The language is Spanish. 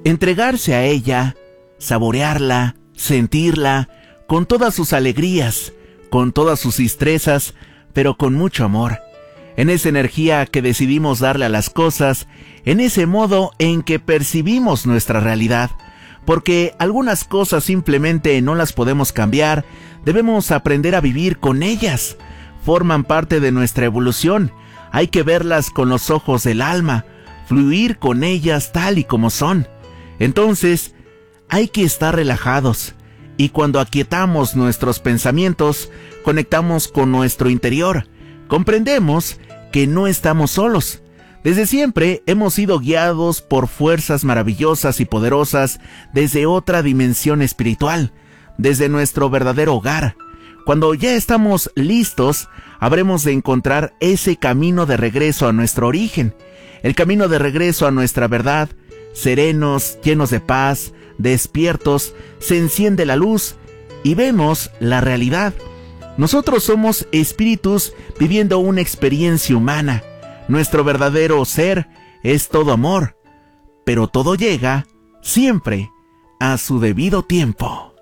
Entregarse a ella, saborearla, sentirla, con todas sus alegrías, con todas sus destrezas, pero con mucho amor. En esa energía que decidimos darle a las cosas, en ese modo en que percibimos nuestra realidad. Porque algunas cosas simplemente no las podemos cambiar, debemos aprender a vivir con ellas. Forman parte de nuestra evolución, hay que verlas con los ojos del alma, fluir con ellas tal y como son. Entonces, hay que estar relajados, y cuando aquietamos nuestros pensamientos, conectamos con nuestro interior. Comprendemos que no estamos solos. Desde siempre hemos sido guiados por fuerzas maravillosas y poderosas desde otra dimensión espiritual, desde nuestro verdadero hogar. Cuando ya estamos listos, habremos de encontrar ese camino de regreso a nuestro origen, el camino de regreso a nuestra verdad. Serenos, llenos de paz, despiertos, se enciende la luz y vemos la realidad. Nosotros somos espíritus viviendo una experiencia humana. Nuestro verdadero ser es todo amor, pero todo llega siempre a su debido tiempo.